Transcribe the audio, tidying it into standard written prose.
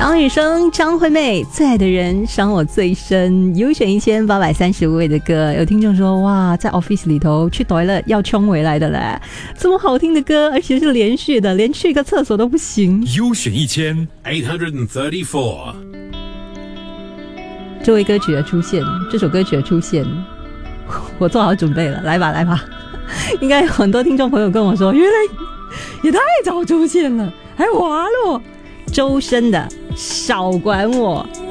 张雨生、张惠妹，最爱的人伤我最深，优选1835位的歌。有听众说，哇，在 office 里头去 toilet 要冲回来的嘞，这么好听的歌，而且是连续的，连去个厕所都不行。 优选1834， 这位歌曲的出现，这首歌曲的出现，我做好准备了，来吧来吧。应该有很多听众朋友跟我说，原来也太早出现了，还滑落。周深的少管我。